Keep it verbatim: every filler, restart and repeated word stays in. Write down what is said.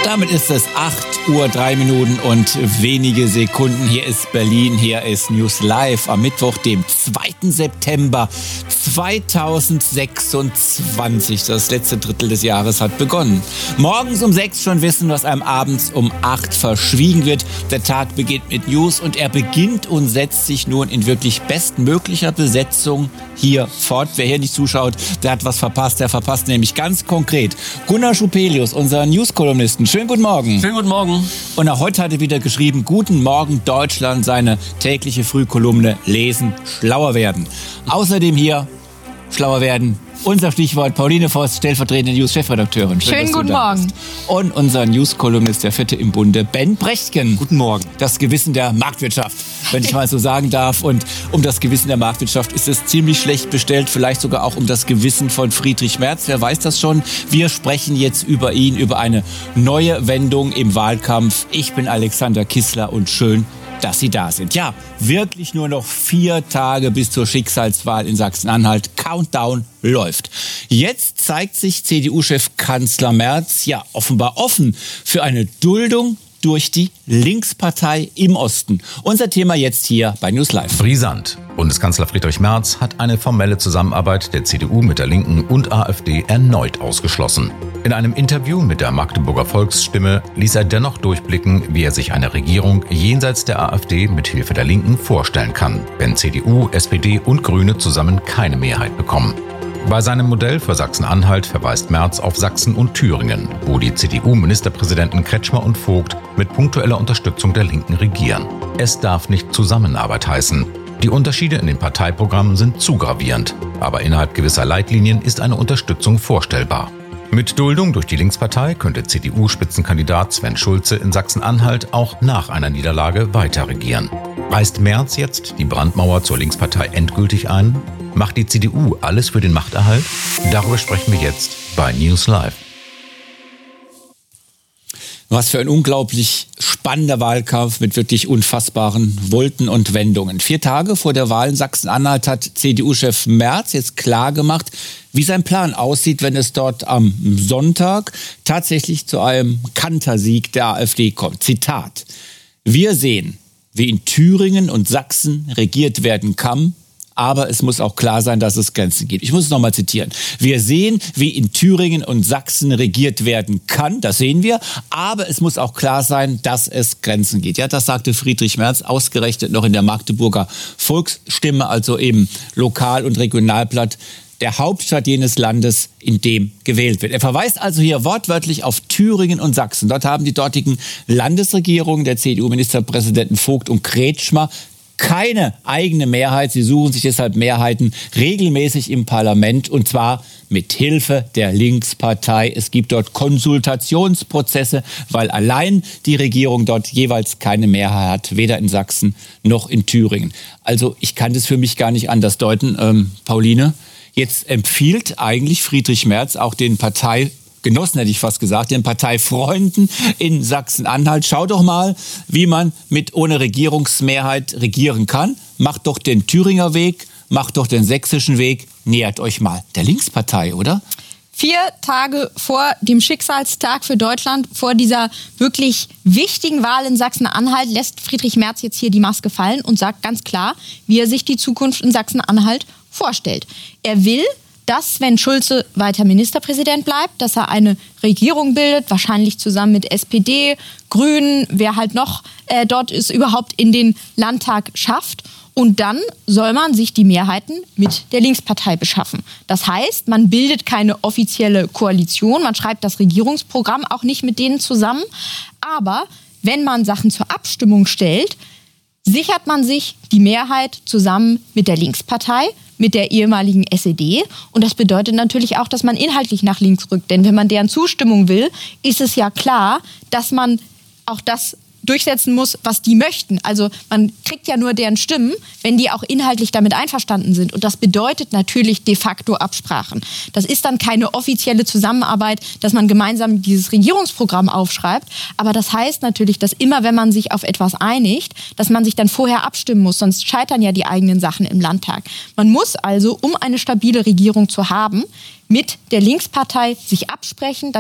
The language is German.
Damit ist es acht Uhr drei Minuten und wenige Sekunden. Hier ist Berlin, hier ist News Live am Mittwoch, dem zweiten September zweitausendsechsundzwanzig. Das letzte Drittel des Jahres hat begonnen. Morgens um sechs schon wissen, was einem abends um acht verschwiegen wird. Der Tag beginnt mit News und er beginnt und setzt sich nun in wirklich bestmöglicher Besetzung hier fort. Wer hier nicht zuschaut, der hat was verpasst. Der verpasst nämlich ganz konkret Gunnar Schupelius, unser News-Kolumnisten. Schönen guten Morgen. Schönen guten Morgen. Und auch heute hat er wieder geschrieben, Guten Morgen Deutschland, seine tägliche Frühkolumne Lesen, Schlauer werden. Außerdem hier Schlauer werden. Unser Stichwort Pauline Voss, stellvertretende News-Chefredakteurin. Schön, Schönen guten Morgen. Und unser News-Kolumnist, der Vierte im Bunde, Ben Brechtken. Guten Morgen. Das Gewissen der Marktwirtschaft, wenn ich mal so sagen darf. Und um das Gewissen der Marktwirtschaft ist es ziemlich schlecht bestellt. Vielleicht sogar auch um das Gewissen von Friedrich Merz. Wer weiß das schon? Wir sprechen jetzt über ihn, über eine neue Wendung im Wahlkampf. Ich bin Alexander Kissler und schön, dass Sie da sind. Ja, wirklich nur noch vier Tage bis zur Schicksalswahl in Sachsen-Anhalt. Countdown läuft. Jetzt zeigt sich C D U-Chef Kanzler Merz ja offenbar offen für eine Duldung durch die Linkspartei im Osten. Unser Thema jetzt hier bei News Live. Brisant. Bundeskanzler Friedrich Merz hat eine formelle Zusammenarbeit der C D U mit der Linken und AfD erneut ausgeschlossen. In einem Interview mit der Magdeburger Volksstimme ließ er dennoch durchblicken, wie er sich eine Regierung jenseits der AfD mit Hilfe der Linken vorstellen kann, wenn C D U, S P D und Grüne zusammen keine Mehrheit bekommen. Bei seinem Modell für Sachsen-Anhalt verweist Merz auf Sachsen und Thüringen, wo die C D U-Ministerpräsidenten Kretschmer und Vogt mit punktueller Unterstützung der Linken regieren. Es darf nicht Zusammenarbeit heißen. Die Unterschiede in den Parteiprogrammen sind zu gravierend, aber innerhalb gewisser Leitlinien ist eine Unterstützung vorstellbar. Mit Duldung durch die Linkspartei könnte C D U-Spitzenkandidat Sven Schulze in Sachsen-Anhalt auch nach einer Niederlage weiter regieren. Reißt Merz jetzt die Brandmauer zur Linkspartei endgültig ein? Macht die C D U alles für den Machterhalt? Darüber sprechen wir jetzt bei News Live. Was für ein unglaublich spannender Wahlkampf mit wirklich unfassbaren Wolten und Wendungen. Vier Tage vor der Wahl in Sachsen-Anhalt hat C D U-Chef Merz jetzt klargemacht, wie sein Plan aussieht, wenn es dort am Sonntag tatsächlich zu einem Kantersieg der AfD kommt. Zitat: Wir sehen, wie in Thüringen und Sachsen regiert werden kann, aber es muss auch klar sein, dass es Grenzen gibt. Ich muss es nochmal zitieren. Wir sehen, wie in Thüringen und Sachsen regiert werden kann. Das sehen wir. Aber es muss auch klar sein, dass es Grenzen gibt. Ja, das sagte Friedrich Merz ausgerechnet noch in der Magdeburger Volksstimme, also im Lokal- und Regionalblatt der Hauptstadt jenes Landes, in dem gewählt wird. Er verweist also hier wortwörtlich auf Thüringen und Sachsen. Dort haben die dortigen Landesregierungen der C D U-Ministerpräsidenten Vogt und Kretschmer keine eigene Mehrheit. Sie suchen sich deshalb Mehrheiten regelmäßig im Parlament und zwar mit Hilfe der Linkspartei. Es gibt dort Konsultationsprozesse, weil allein die Regierung dort jeweils keine Mehrheit hat, weder in Sachsen noch in Thüringen. Also ich kann das für mich gar nicht anders deuten. Ähm, Pauline, jetzt empfiehlt eigentlich Friedrich Merz auch den Partei Genossen, hätte ich fast gesagt, den Parteifreunden in Sachsen-Anhalt. Schau doch mal, wie man mit ohne Regierungsmehrheit regieren kann. Macht doch den Thüringer Weg, macht doch den sächsischen Weg. Nähert euch mal der Linkspartei, oder? Vier Tage vor dem Schicksalstag für Deutschland, vor dieser wirklich wichtigen Wahl in Sachsen-Anhalt, lässt Friedrich Merz jetzt hier die Maske fallen und sagt ganz klar, wie er sich die Zukunft in Sachsen-Anhalt vorstellt. Er will, dass Sven Schulze weiter Ministerpräsident bleibt, dass er eine Regierung bildet, wahrscheinlich zusammen mit S P D, Grünen, wer halt noch äh, dort ist, überhaupt in den Landtag schafft. Und dann soll man sich die Mehrheiten mit der Linkspartei beschaffen. Das heißt, man bildet keine offizielle Koalition, man schreibt das Regierungsprogramm auch nicht mit denen zusammen. Aber wenn man Sachen zur Abstimmung stellt, sichert man sich die Mehrheit zusammen mit der Linkspartei, mit der ehemaligen S E D. Und das bedeutet natürlich auch, dass man inhaltlich nach links rückt. Denn wenn man deren Zustimmung will, ist es ja klar, dass man auch das durchsetzen muss, was die möchten. Also man kriegt ja nur deren Stimmen, wenn die auch inhaltlich damit einverstanden sind. Und das bedeutet natürlich de facto Absprachen. Das ist dann keine offizielle Zusammenarbeit, dass man gemeinsam dieses Regierungsprogramm aufschreibt. Aber das heißt natürlich, dass immer, wenn man sich auf etwas einigt, dass man sich dann vorher abstimmen muss. Sonst scheitern ja die eigenen Sachen im Landtag. Man muss also, um eine stabile Regierung zu haben, mit der Linkspartei sich absprechen, dann